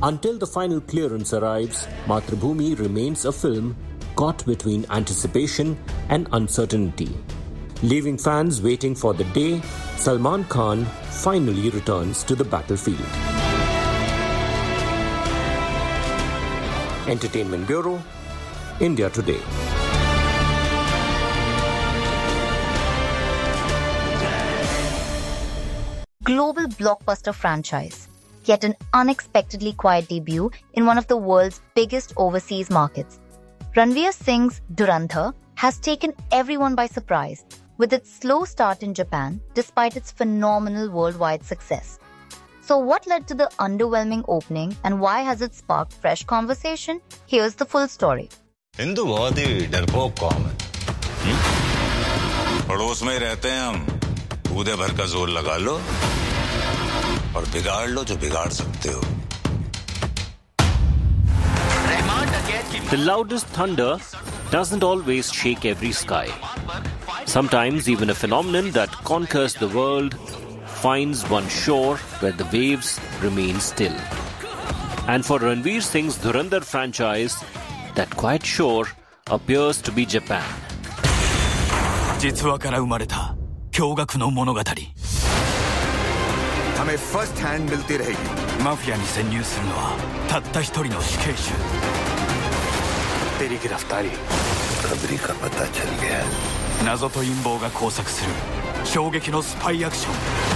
Until the final clearance arrives, Mathrubhumi remains a film caught between anticipation and uncertainty, leaving fans waiting for the day Salman Khan finally returns to the battlefield. Entertainment Bureau, India Today. Global blockbuster franchise. Yet an unexpectedly quiet debut in one of the world's biggest overseas markets. Ranveer Singh's Dhurandhar has taken everyone by surprise with its slow start in Japan despite its phenomenal worldwide success. So what led to the underwhelming opening and why has it sparked fresh conversation? Here's the full story. Hindu बहुत ही डरपोक कौम है। पड़ोस में रहते हैं हम, कूदे भर का जोर लगा लो और बिगाड़ लो जो बिगाड़ सकते हो। The loudest thunder doesn't always shake every sky. Sometimes even a phenomenon that conquers the world finds one shore where the waves remain still. And for Ranveer Singh's Dhurandhar franchise, that quiet shore appears to be Japan. 実話から生まれた驚愕の物語。 हमें first hand मिलती रहेगी। マフィアに潜入するのはたった一人の死刑囚。 तेरी गिरफ्तारी खबरी का पता चल गया है। 謎と陰謀が交錯する衝撃のスパイアクション。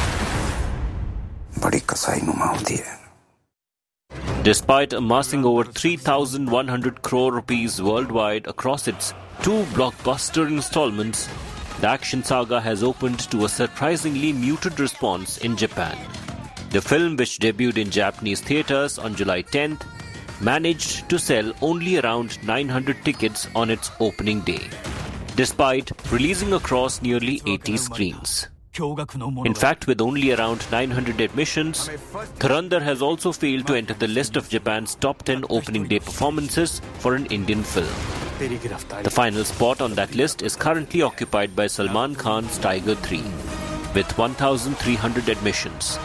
बड़ी कसाईनुमा होती है। Despite amassing over 3,100 crore rupees worldwide across its two blockbuster installments, the action saga has opened to a surprisingly muted response in Japan. The film, which debuted in Japanese theatres on July 10th, managed to sell only around 900 tickets on its opening day, despite releasing across nearly 80 screens. In fact, with only around 900 admissions, Dhurandhar has also failed to enter the list of Japan's top 10 opening day performances for an Indian film. The final spot on that list is currently occupied by Salman Khan's Tiger 3, with 1,300 admissions.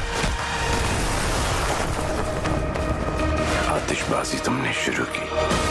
आतिशबाजी तुमने शुरू की।